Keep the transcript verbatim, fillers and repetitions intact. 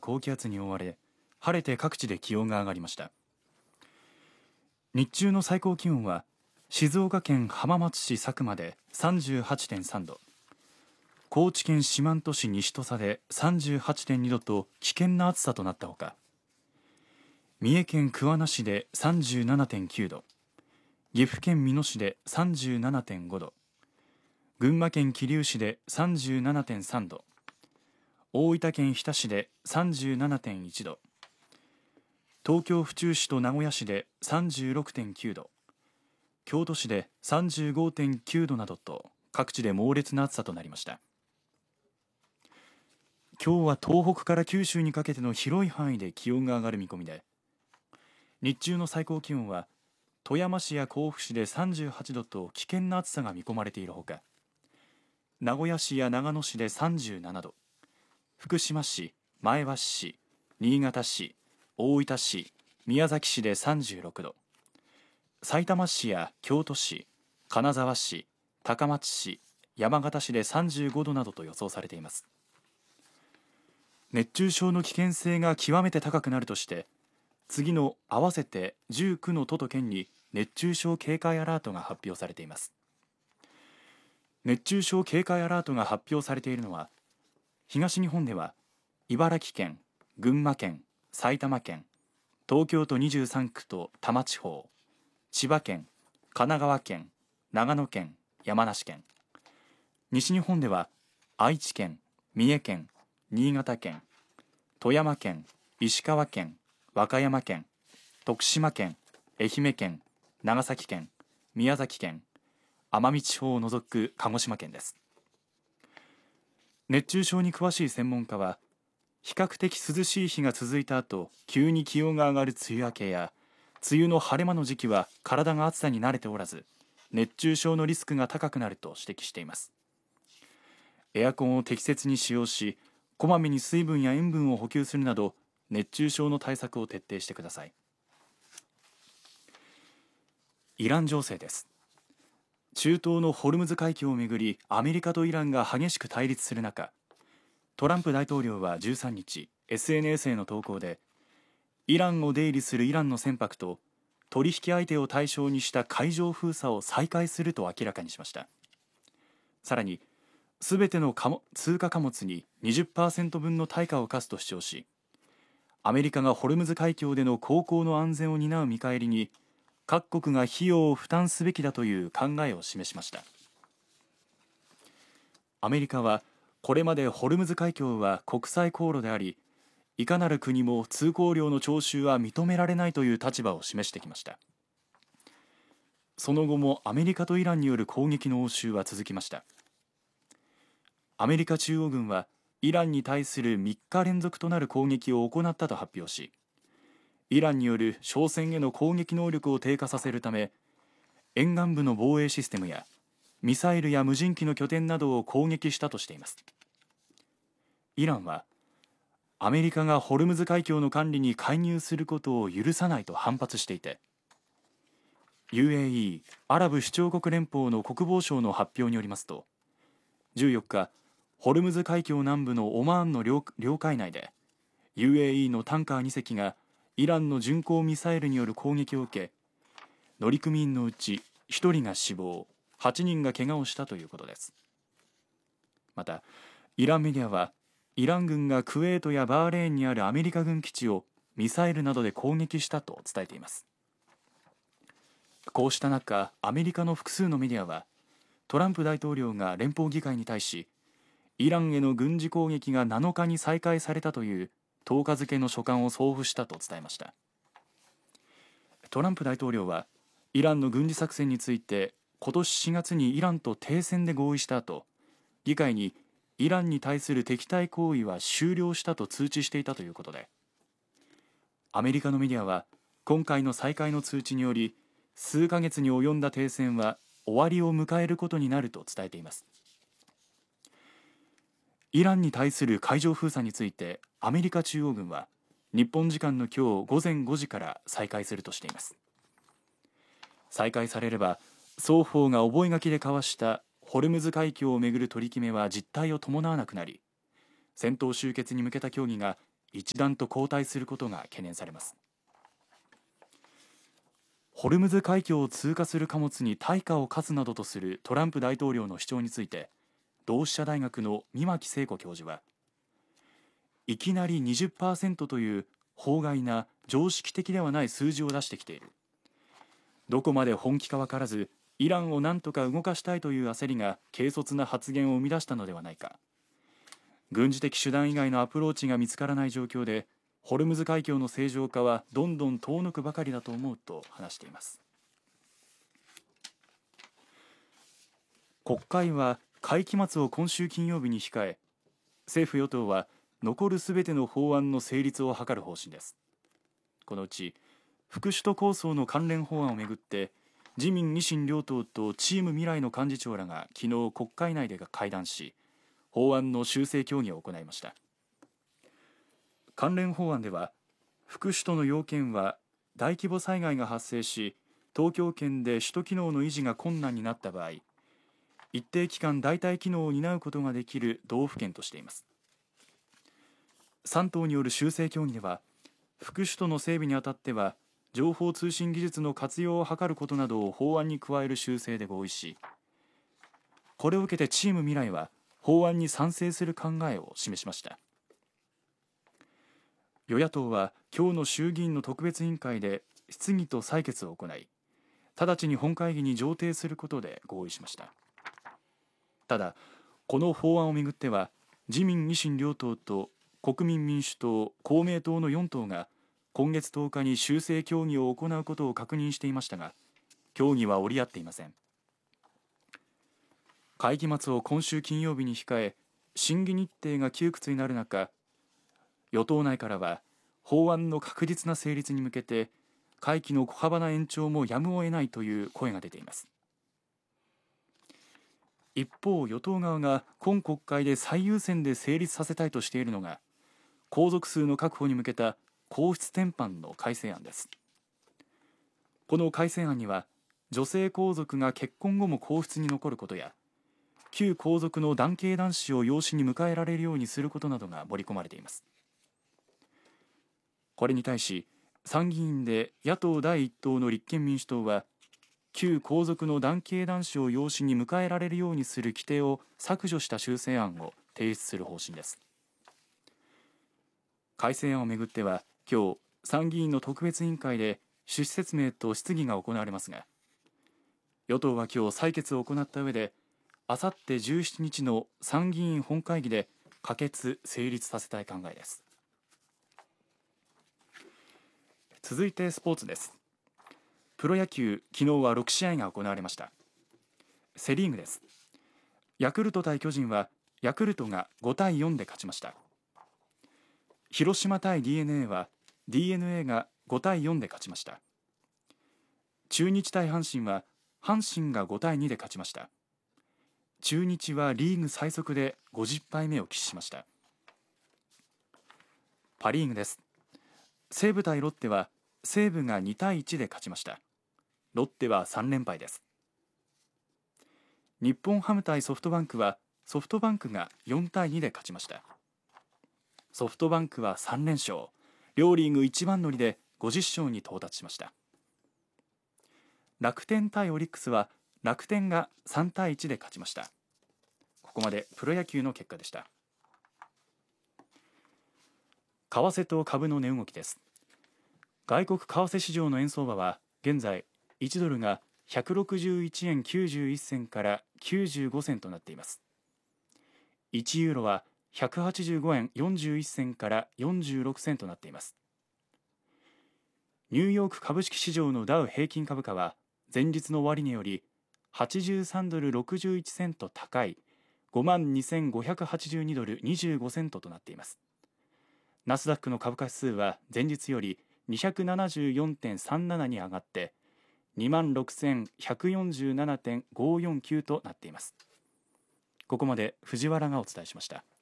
高気圧に覆われ、晴れて各地で気温が上がりました。日中の最高気温は静岡県浜松市佐久間で さんじゅうはちてんさんど、高知県四万十市西土佐で さんじゅうはちてんにどと危険な暑さとなったほか、三重県桑名市で さんじゅうななてんきゅうど、岐阜県美濃市で さんじゅうななてんごど、群馬県桐生市で さんじゅうななてんさんど、大分県日田市で さんじゅうななてんいちど、東京府中市と名古屋市で さんじゅうろくてんきゅうど、京都市で さんじゅうごてんきゅうどなどと各地で猛烈な暑さとなりました。今日は東北から九州にかけての広い範囲で気温が上がる見込みで、日中の最高気温は富山市や甲府市でさんじゅうはちどと危険な暑さが見込まれているほか、名古屋市や長野市でさんじゅうななど、福島市、前橋市、新潟市、大分市、宮崎市でさんじゅうろくど、さいたま市や京都市、金沢市、高松市、山形市でさんじゅうごどなどと予想されています。熱中症の危険性が極めて高くなるとして、次の合わせてじゅうきゅうの都と県に熱中症警戒アラートが発表されています。熱中症警戒アラートが発表されているのは、東日本では茨城県、群馬県、埼玉県、東京都にじゅうさんくと多摩地方、千葉県、神奈川県、長野県、山梨県、西日本では愛知県、三重県、新潟県、富山県、石川県、和歌山県、徳島県、愛媛県、長崎県、宮崎県、奄美地方を除く鹿児島県です。熱中症に詳しい専門家は、比較的涼しい日が続いた後、急に気温が上がる梅雨明けや、梅雨の晴れ間の時期は体が暑さに慣れておらず、熱中症のリスクが高くなると指摘しています。エアコンを適切に使用し、こまめに水分や塩分を補給するなど、熱中症の対策を徹底してください。イラン情勢です。中東のホルムズ海峡をめぐり、アメリカとイランが激しく対立する中、トランプ大統領はじゅうさんにち、エスエヌエス への投稿で、イランを出入りするイランの船舶と取引相手を対象にした海上封鎖を再開すると明らかにしました。さらに、すべての貨物通貨貨物に にじゅっパーセント 分の対価を課すと主張し、アメリカがホルムズ海峡での航行の安全を担う見返りに、各国が費用を負担すべきだという考えを示しました。アメリカは、これまでホルムズ海峡は国際航路であり、いかなる国も通行料の徴収は認められないという立場を示してきました。その後もアメリカとイランによる攻撃の応酬は続きました。アメリカ中央軍はイランに対するみっか連続となる攻撃を行ったと発表し、イランによる商船への攻撃能力を低下させるため、沿岸部の防衛システムやミサイルや無人機の拠点などを攻撃したとしています。イランはアメリカがホルムズ海峡の管理に介入することを許さないと反発していて、 ユーエーイー アラブ首長国連邦の国防省の発表によりますと、じゅうよっか、ホルムズ海峡南部のオマーンの 領, 領海内で ユーエーイー のタンカーにせきがイランの巡航ミサイルによる攻撃を受け、乗組員のうちひとりが死亡、はちにんが怪我をしたということです。また、イランメディアは、イラン軍がクウェートやバーレーンにあるアメリカ軍基地をミサイルなどで攻撃したと伝えています。こうした中、アメリカの複数のメディアは、トランプ大統領が連邦議会に対し、イランへの軍事攻撃がなのかに再開されたというとおか付の書簡を送付したと伝えました。トランプ大統領は、イランの軍事作戦について、今年しがつにイランと停戦で合意した後、議会にイランに対する敵対行為は終了したと通知していたということで、アメリカのメディアは、今回の再開の通知により、数ヶ月に及んだ停戦は終わりを迎えることになると伝えています。イランに対する海上封鎖について、アメリカ中央軍は日本時間の今日午前ごじから再開するとしています。再開されれば、双方が覚書で交わしたホルムズ海峡をめぐる取り決めは実態を伴わなくなり、戦闘終結に向けた協議が一段と後退することが懸念されます。ホルムズ海峡を通過する貨物に対価を課すなどとするトランプ大統領の主張について、同志社大学の三牧聖子教授は、いきなり にじゅっパーセント という法外な常識的ではない数字を出してきている。どこまで本気か分からず、イランを何とか動かしたいという焦りが軽率な発言を生み出したのではないか。軍事的手段以外のアプローチが見つからない状況で、ホルムズ海峡の正常化はどんどん遠のくばかりだと思うと話しています。国会は会期末を今週金曜日に控え、政府与党は残るすべての法案の成立を図る方針です。このうち副首都構想の関連法案をめぐって、自民維新両党とチーム未来の幹事長らが昨日国会内で会談し、法案の修正協議を行いました。関連法案では、副首都の要件は大規模災害が発生し、東京圏で首都機能の維持が困難になった場合、一定期間代替機能を担うことができる道府県としています。さん党による修正協議では、副首都の整備にあたっては情報通信技術の活用を図ることなどを法案に加える修正で合意し、これを受けてチーム未来は法案に賛成する考えを示しました。与野党は今日の衆議院の特別委員会で質疑と採決を行い、直ちに本会議に上呈することで合意しました。ただ、この法案をめぐっては、自民維新両党と国民民主党、公明党のよん党が今月とおかに修正協議を行うことを確認していましたが、協議は折り合っていません。会期末を今週金曜日に控え、審議日程が窮屈になる中、与党内からは法案の確実な成立に向けて会期の小幅な延長もやむを得ないという声が出ています。一方、与党側が今国会で最優先で成立させたいとしているのが、皇族数の確保に向けた皇室典範の改正案です。この改正案には、女性皇族が結婚後も皇室に残ることや、旧皇族の男系男子を養子に迎えられるようにすることなどが盛り込まれています。これに対し、参議院で野党第一党の立憲民主党は、旧皇族の男系男子を養子に迎えられるようにする規定を削除した修正案を提出する方針です。改正案をめぐっては、今日参議院の特別委員会で趣旨説明と質疑が行われますが、与党は今日採決を行った上で、あさってじゅうしちにちの参議院本会議で可決・成立させたい考えです。続いてスポーツです。プロ野球、昨日はろくしあいが行われました。セリーグです。ヤクルト対巨人はヤクルトがごたいよんで勝ちました。広島対 ディーエヌエー は ディーエヌエー がごたいよんで勝ちました。中日対阪神は阪神がごたいにで勝ちました。中日はリーグ最速でごじゅっぱいめを喫しました。パ・リーグです。西武対ロッテは西武がにたいいちで勝ちました。ロッテはさんれんぱいです。日本ハム対ソフトバンクはソフトバンクがよんたいにで勝ちました。ソフトバンクはさんれんしょう、両リーグ一番乗りでごじゅっしょうに到達しました。楽天対オリックスは楽天がさんたいいちで勝ちました。ここまでプロ野球の結果でした。為替と株の値動きです。外国為替市場の円相場は現在いちドルがひゃくろくじゅういちえんきゅうじゅういっせんからきゅうじゅうごせんとなっています。いちユーロはひゃくはちじゅうごえんよんじゅういっせんからよんじゅうろくせんとなっています。ニューヨーク株式市場のダウ平均株価は前日の終値よりはちじゅうさんドルろくじゅういちセント高い ごまんにせんごひゃくはちじゅうにドルにじゅうごセントとなっています。ナスダックの株価指数は前日より にひゃくななじゅうよんてんさんなな に上がって にまんろくせんひゃくよんじゅうななてんごよんきゅう となっています。ここまで藤原がお伝えしました。